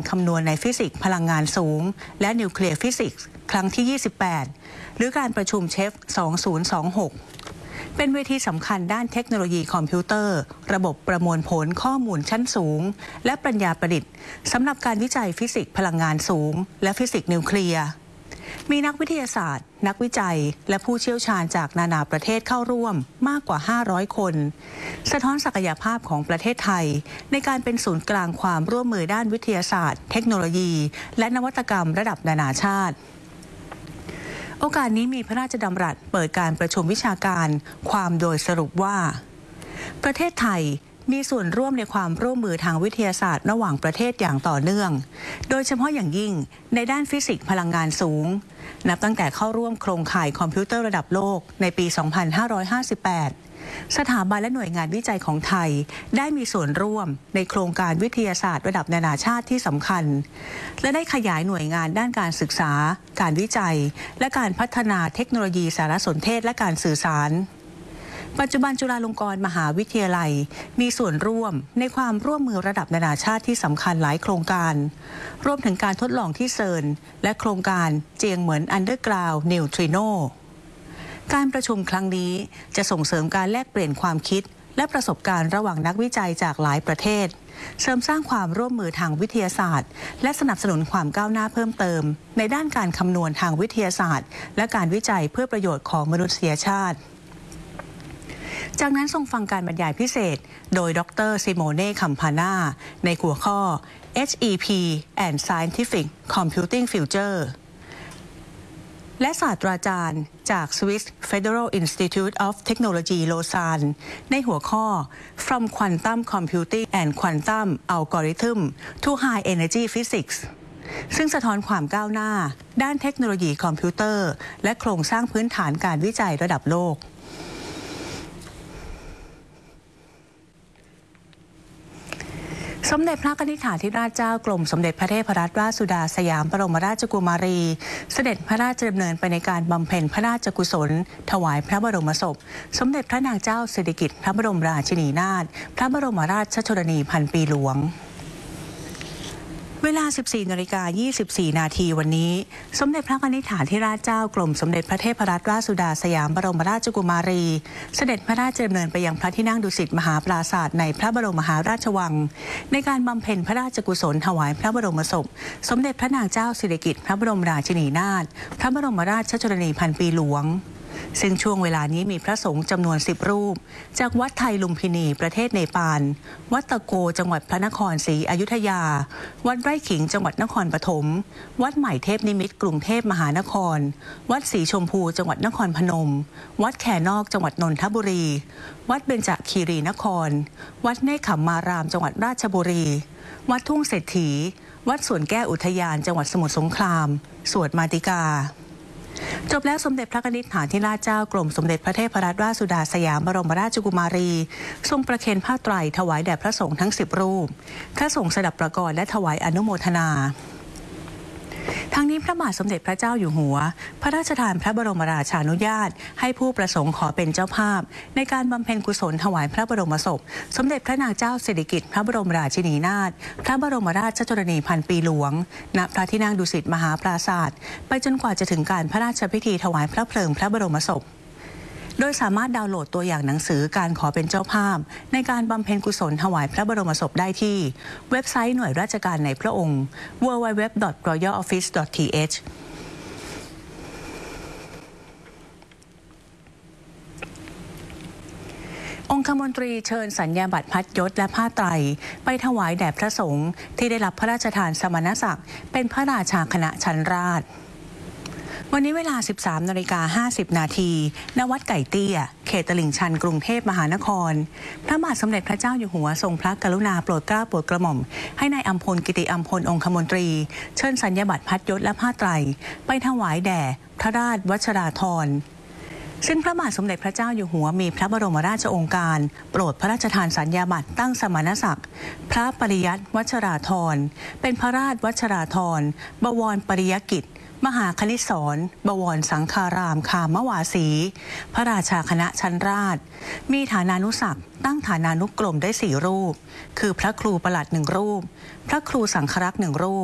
คำนวณในฟิสิกส์พลังงานสูงและนิวเคลียร์ฟิสิกส์ครั้งที่ 28 หรือการประชุมเชฟ 2026 เป็นเวทีสำคัญด้านเทคโนโลยีคอมพิวเตอร์ระบบประมวลผลข้อมูลชั้นสูงและปัญญาประดิษฐ์สำหรับการวิจัยฟิสิกส์พลังงานสูงและฟิสิกส์นิวเคลียร์มีนักวิทยาศาสตร์นักวิจัยและผู้เชี่ยวชาญจากนานาประเทศเข้าร่วมมากกว่า 500 คนสะท้อนศักยภาพของประเทศไทยในการเป็นศูนย์กลางความร่วมมือด้านวิทยาศาสตร์เทคโนโลยีและนวัตกรรมระดับนานาชาติโอกาสนี้มีพระราชดำรัสเปิดการประชุมวิชาการความโดยสรุปว่าประเทศไทยมีส่วนร่วมในความร่วมมือทางวิทยาศาสตร์ระหว่างประเทศอย่างต่อเนื่องโดยเฉพาะอย่างยิ่งในด้านฟิสิกส์พลังงานสูงนับตั้งแต่เข้าร่วมโครงข่ายคอมพิวเตอร์ระดับโลกในปี 2558 สถาบันและหน่วยงานวิจัยของไทยได้มีส่วนร่วมในโครงการวิทยาศาสตร์ระดับนานาชาติที่สำคัญและได้ขยายหน่วยงานด้านการศึกษาการวิจัยและการพัฒนาเทคโนโลยีสารสนเทศและการสื่อสารปัจจุบันจุฬาลงกรณ์มหาวิทยาลัยมีส่วนร่วมในความร่วมมือระดับนานาชาติที่สำคัญหลายโครงการรวมถึงการทดลองที่เซิร์นและโครงการเจียงเหมินอันเดอร์กราวด์นิวทริโนการประชุมครั้งนี้จะส่งเสริมการแลกเปลี่ยนความคิดและประสบการณ์ระหว่างนักวิจัยจากหลายประเทศเสริมสร้างความร่วมมือทางวิทยาศาสตร์และสนับสนุนความก้าวหน้าเพิ่มเติมในด้านการคำนวณทางวิทยาศาสตร์และการวิจัยเพื่อประโยชน์ของมนุษยชาติจากนั้นทรงฟังการบรรยายพิเศษโดยดร. ซิโมเน่ คัมพาน่าในหัวข้อ HEP and Scientific Computing Future และศาสตราจารย์จาก Swiss Federal Institute of Technology Lausanne ในหัวข้อ From Quantum Computing and Quantum Algorithm to High Energy Physics ซึ่งสะท้อนความก้าวหน้าด้านเทคโนโลยีคอมพิวเตอร์และโครงสร้างพื้นฐานการวิจัยระดับโลกสมเด็จพระนิธิธิราชเจ้ากรมสมเด็จพระเทพรัตนราชสุดาสยามบรมราชกุมารีเสด็จพระราชดำเนินไปในการบำเพ็ญพระราชกุศลถวายพระบรมศพสมเด็จพระนางเจ้าสิริกิติ์พระบรมราชินีนาถพระบรมราชชนนีพันปีหลวงเวลา 14:24 นาทีวันนี้สมเด็จพระนิธิธิราชเจ้ากรมสมเด็จพระเทพรัตนราชสุดาสยามบรมราชกุมารีเสด็จพระราชดำเนินไปยังพระที่นั่งดุสิตมหาปราสาทในพระบรมมหาราชวังในการบำเพ็ญพระราชกุศลถวายพระบรมศพสมเด็จพระนางเจ้าสิริกิติ์พระบรมราชินีนาถพระบรมราชชนนีพันปีหลวงซึ่งช่วงเวลานี้มีพระสงฆ์จำนวน10 รูปจากวัดไทยลุมพินีประเทศเนปาลวัดตะโกจังหวัดพระนครศรีอยุธยาวัดไร่ขิงจังหวัดนครปฐมวัดใหม่เทพนิมิตรกรุงเทพมหานครวัดศรีชมพูจังหวัดนครพนมวัดแขนอกจังหวัดนนทบุรีวัดเบญจคีรีนครวัดเนคขมารามจังหวัดราชบุรีวัดทุ่งเศรษฐีวัดสวนแก้วอุทยานจังหวัดสมุทรสงครามสวดมาติกาจบแล้วสมเด็จพระนิธิธิราชเจ้ากรมสมเด็จพระเทพรัตนราชสุดาสยามบรมราชกุมารีทรงประเคนผ้าไตรถวายแด่พระสงฆ์ทั้ง10 รูปพระสงฆ์สดับประกรณ์และถวายอนุโมทนาทั้งนี้พระบาทสมเด็จพระเจ้าอยู่หัวพระราชทานพระบรมราชานุญาตให้ผู้ประสงค์ขอเป็นเจ้าภาพในการบำเพ็ญกุศลถวายพระบรมศพสมเด็จพระนางเจ้าสิริกิติ์พระบรมราชินีนาถพระบรมราชชนนีพันปีหลวงณพระที่นั่งดุสิตมหาปราสาทไปจนกว่าจะถึงการพระราชพิธีถวายพระเพลิงพระบรมศพโดยสามารถดาวน์โหลดตัวอย่างหนังสือการขอเป็นเจ้าภาพในการบำเพ็ญกุศลถวายพระบรมศพได้ที่เว็บไซต์หน่วยราชการในพระองค์ www.royaloffice.th องคมนตรีเชิญสัญญาบัตรพัดยศและผ้าไตรไปถวายแด่พระสงฆ์ที่ได้รับพระราชทานสมณศักดิ์เป็นพระราชาคณะชั้นราชวันนี้เวลา 13:50 นาทีณวัดไก่เตี้ยเขตตลิ่งชันกรุงเทพมหานครพระบาทสมเด็จพระเจ้าอยู่หัวทรงพระกรุณาโปรดเกล้าโปรดกระหม่อมให้นายอัมพลกิติอัมพลองคมนตรีเชิญสัญญาบัตรพัดยศและผ้าไตรไปถวายแด่พระราชวัชราภรณ์ซึ่งพระบาทสมเด็จพระเจ้าอยู่หัวมีพระบรมราชโองการโปรดพระราชทานสัญญาบัตรตั้งสมณศักดิ์พระปริยัติวัชราภรณ์เป็นพระราชวัชราภรณ์บวรปริยกิจมหาคณิตศรบวรสังฆารามคามวาสีพระราชาคณะชั้นราชมีฐานานุศักดิ์ตั้งฐานานุกรมได้4 รูปคือพระครูประหลัด1 รูปพระครูสังฆรักษ์1 รูป